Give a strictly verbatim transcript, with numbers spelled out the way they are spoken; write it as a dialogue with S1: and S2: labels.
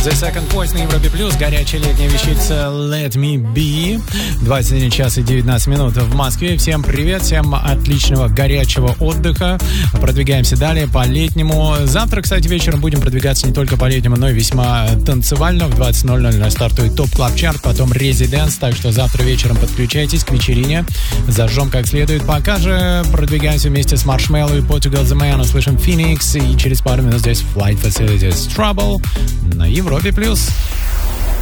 S1: The Second Voice на Европе Плюс. Горячая летняя вещица Let Me Be. двадцать один час и девятнадцать минут в Москве. Всем привет, всем отличного горячего отдыха. Продвигаемся далее по летнему. Завтра, кстати, вечером будем продвигаться не только по летнему, но и весьма танцевально. В двадцать ноль ноль стартует ТОП Клаб Чарт, потом Residence. Так что завтра вечером подключайтесь к вечерине. Зажжем как следует. Пока же продвигаемся вместе с Marshmello и Portugal The Man. Услышим Phoenix. И через пару минут здесь Flight Facilities Trouble на Европе Плюс.